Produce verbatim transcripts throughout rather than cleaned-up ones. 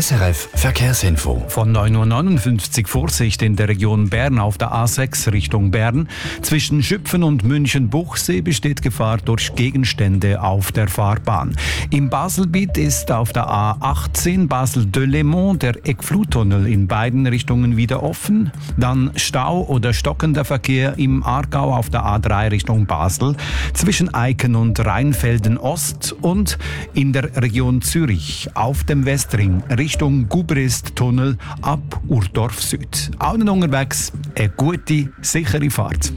S R F Verkehrsinfo. Von neun Uhr neunundfünfzig Vorsicht in der Region Bern auf der A sechs Richtung Bern. Zwischen Schüpfen und München-Buchsee besteht Gefahr durch Gegenstände auf der Fahrbahn. Im Baselbiet ist auf der A achtzehn Basel-Delémont der Eckfluttunnel in beiden Richtungen wieder offen. Dann Stau oder stockender Verkehr im Aargau auf der A drei Richtung Basel, zwischen Eiken und Rheinfelden Ost und in der Region Zürich auf dem Westring Richtung Gubrist-Tunnel ab Urdorf Süd. Allen unterwegs eine gute, sichere Fahrt.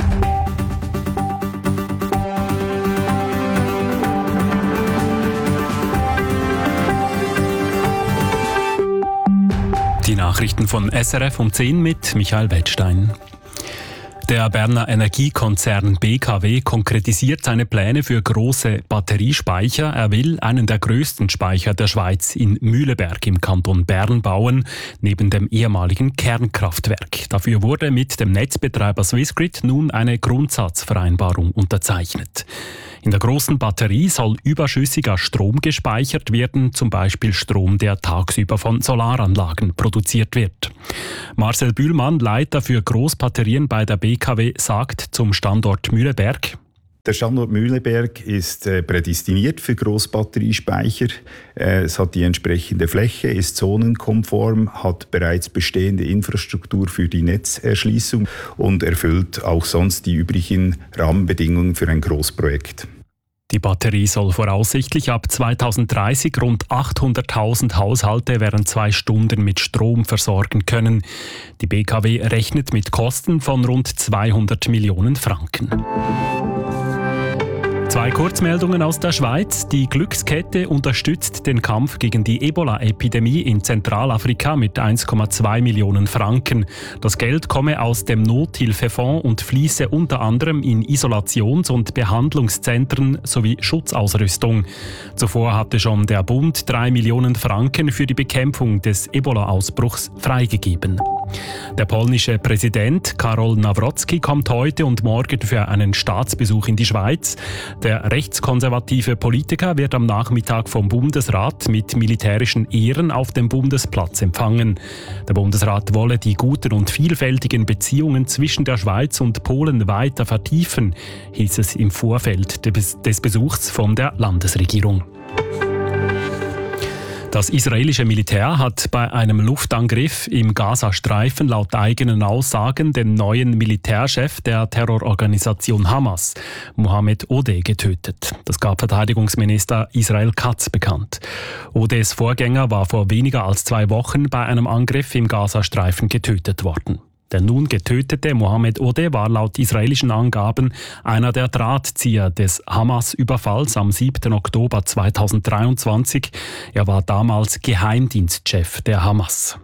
Die Nachrichten von S R F um zehn mit Michael Wettstein. Der Berner Energiekonzern B K W konkretisiert seine Pläne für große Batteriespeicher. Er will einen der größten Speicher der Schweiz in Mühleberg im Kanton Bern bauen, neben dem ehemaligen Kernkraftwerk. Dafür wurde mit dem Netzbetreiber Swissgrid nun eine Grundsatzvereinbarung unterzeichnet. In der großen Batterie soll überschüssiger Strom gespeichert werden, zum Beispiel Strom, der tagsüber von Solaranlagen produziert wird. Marcel Bühlmann, Leiter für Großbatterien bei der B K W, sagt zum Standort Mühleberg: Der Standort Mühleberg ist äh, prädestiniert für Großbatteriespeicher. Äh, es hat die entsprechende Fläche, ist zonenkonform, hat bereits bestehende Infrastruktur für die Netzerschließung und erfüllt auch sonst die üblichen Rahmenbedingungen für ein Großprojekt. Die Batterie soll voraussichtlich ab zweitausenddreißig rund achthunderttausend Haushalte während zwei Stunden mit Strom versorgen können. Die B K W rechnet mit Kosten von rund zweihundert Millionen Franken. Zwei Kurzmeldungen aus der Schweiz. Die Glückskette unterstützt den Kampf gegen die Ebola-Epidemie in Zentralafrika mit eins Komma zwei Millionen Franken. Das Geld komme aus dem Nothilfefonds und fließe unter anderem in Isolations- und Behandlungszentren sowie Schutzausrüstung. Zuvor hatte schon der Bund drei Millionen Franken für die Bekämpfung des Ebola-Ausbruchs freigegeben. Der polnische Präsident Karol Nawrocki kommt heute und morgen für einen Staatsbesuch in die Schweiz. Der rechtskonservative Politiker wird am Nachmittag vom Bundesrat mit militärischen Ehren auf dem Bundesplatz empfangen. Der Bundesrat wolle die guten und vielfältigen Beziehungen zwischen der Schweiz und Polen weiter vertiefen, hieß es im Vorfeld des Besuchs von der Landesregierung. Das israelische Militär hat bei einem Luftangriff im Gazastreifen laut eigenen Aussagen den neuen Militärchef der Terrororganisation Hamas, Mohammed Odeh, getötet. Das gab Verteidigungsminister Israel Katz bekannt. Odehs Vorgänger war vor weniger als zwei Wochen bei einem Angriff im Gazastreifen getötet worden. Der nun getötete Mohammed Odeh war laut israelischen Angaben einer der Drahtzieher des Hamas-Überfalls am siebten Oktober zweitausenddreiundzwanzig. Er war damals Geheimdienstchef der Hamas.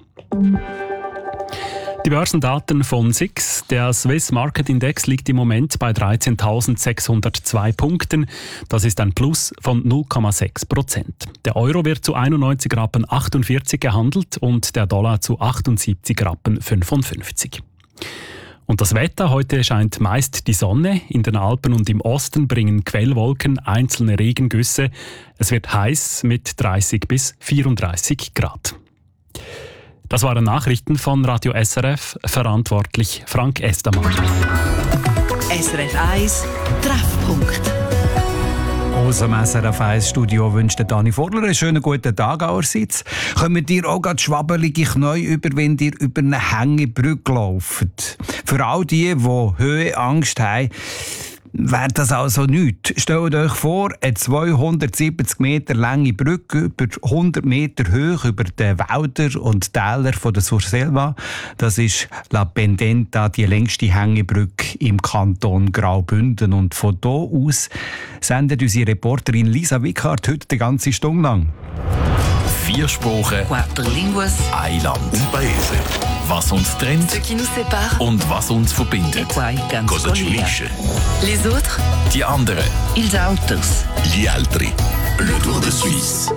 Die Börsendaten von S I X. Der Swiss Market Index liegt im Moment bei dreizehntausendsechshundertzwei Punkten. Das ist ein Plus von null Komma sechs Prozent. Der Euro wird zu einundneunzig Rappen achtundvierzig gehandelt und der Dollar zu achtundsiebzig Rappen fünfundfünfzig. Und das Wetter: Heute scheint meist die Sonne. In den Alpen und im Osten bringen Quellwolken einzelne Regengüsse. Es wird heiß mit dreißig bis vierunddreißig Grad. Das waren Nachrichten von Radio S R F, verantwortlich Frank Estermann. S R F eins Treffpunkt. Aus dem S R F eins Studio wünscht Dani Vorler einen schönen guten Tag allerseits. Kommen dir auch gerade schwabbelige Knie über, wenn ihr über eine Hängebrücke lauft? Für all die, die Höhenangst haben, wäre das also nichts. Stellt euch vor, eine zweihundertsiebzig Meter lange Brücke über hundert Meter hoch über die Wälder und Täler von der Surselva. Das ist La Pendenta, die längste Hängebrücke im Kanton Graubünden. Und von hier aus sendet unsere Reporterin Lisa Wickhardt heute die ganze Stunde lang. Vier Sprachen, Quattro linguas, ein Land, un paese. Was uns trennt ce qui nous sépare, und was uns verbindet. quai ganz Cosa ci collega. unisce? Les autres, Die anderen. ils autres. Gli altri. Le Tour de Suisse.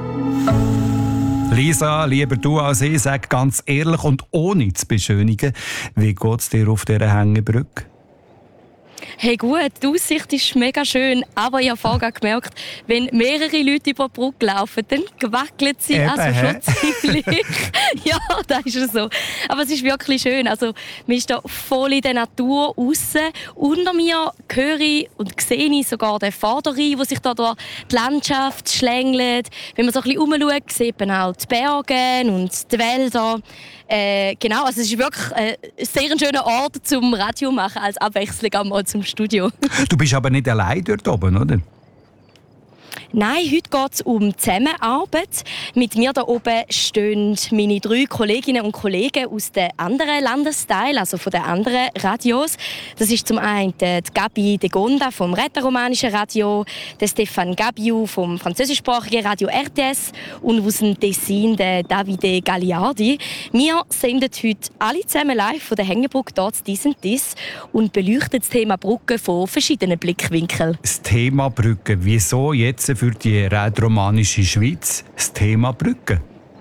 Lisa, lieber du als ich, sag ganz ehrlich und ohne zu beschönigen, wie geht es dir auf dieser Hängebrücke? Hey gut, die Aussicht ist mega schön, aber ich habe vorher gemerkt, wenn mehrere Leute über die Brücke laufen, dann wackelt sie Eben, also schon ziemlich. Ja, das ist so. Aber es ist wirklich schön. Also, man ist da voll in der Natur raus. Unter mir höre ich und sehe ich sogar den Vorderrhein, der sich da durch die Landschaft schlängelt. Wenn man so ein bisschen umschaut, sieht man auch die Berge und die Wälder. Äh, genau, also es ist wirklich äh, ein sehr schöner Ort zum Radio machen, als Abwechslung einmal zum Studio. Du bist aber nicht allein dort oben, oder? Nein, heute geht es um Zusammenarbeit. Mit mir hier oben stehen meine drei Kolleginnen und Kollegen aus den anderen Landesteilen, also von den anderen Radios. Das ist zum einen die Gabi de Gonda vom rätoromanischen Radio, der Stefan Gabiu vom französischsprachigen Radio R T S und aus dem Tessin der Davide Gagliardi. Wir senden heute alle zusammen live von der Hängebrücke dort «Dies und Dies» und beleuchten das Thema Brücke von verschiedenen Blickwinkeln. Das Thema Brücke. Wieso jetzt für die rätoromanische Schweiz das Thema Brücke?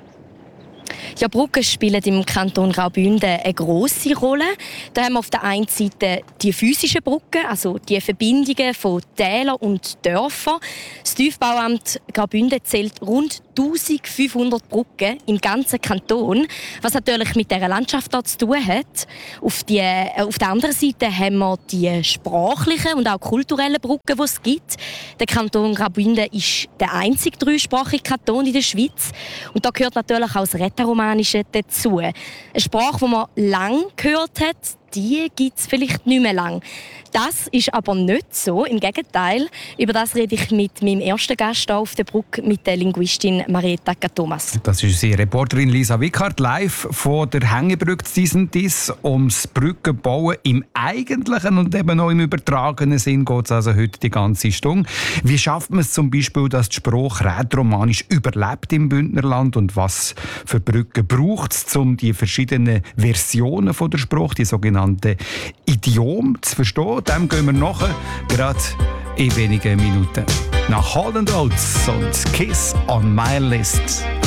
Ja, Brücken spielen im Kanton Graubünden eine grosse Rolle. Da haben wir auf der einen Seite die physischen Brücken, also die Verbindungen von Tälern und Dörfern. Das Tiefbauamt Graubünden zählt rund eintausendfünfhundert Brücken im ganzen Kanton, was natürlich mit dieser Landschaft dort zu tun hat. Auf, die, äh, auf der anderen Seite haben wir die sprachlichen und auch kulturellen Brücken, die es gibt. Der Kanton Graubünden ist der einzige dreisprachige Kanton in der Schweiz. Und da gehört natürlich auch das Rätoromanische dazu. Eine Sprache, die man lange gehört hat, die gibt es vielleicht nicht mehr lang. Das ist aber nicht so, im Gegenteil. Über das rede ich mit meinem ersten Gast hier auf der Brücke, mit der Linguistin Marietta Thomas. Das ist unsere Reporterin Lisa Wickhardt, live von der Hängebrücke «Dies und Dies». Ums Brückenbauen im eigentlichen und eben auch im übertragenen Sinn geht es also heute die ganze Stunde. Wie schafft man es zum Beispiel, dass die Sprache rätoromanisch überlebt im Bündnerland und was für Brücken braucht es, um die verschiedenen Versionen von der Sprache, die sogenannten Idiome, zu verstehen? Dem gehen wir nachher, gerade in wenigen Minuten. Nach Holland Oates und Kiss on My List.